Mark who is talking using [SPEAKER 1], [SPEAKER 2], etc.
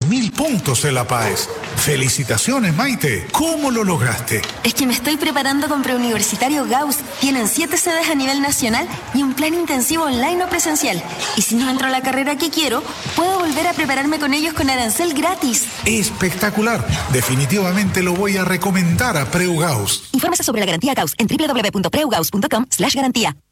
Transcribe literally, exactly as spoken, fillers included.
[SPEAKER 1] mil puntos en La Paz. Felicitaciones, Maite. ¿Cómo lo lograste?
[SPEAKER 2] Es que me estoy preparando con Preuniversitario Gauss. Tienen siete sedes a nivel nacional y un plan intensivo online o presencial. Y si no entro a la carrera que quiero, puedo volver a prepararme con ellos con arancel gratis.
[SPEAKER 1] Espectacular. Definitivamente lo voy a recomendar a Preu Gauss.
[SPEAKER 2] Infórmese sobre la garantía Gauss en doble u doble u doble u punto preu gauss punto com slash garantía.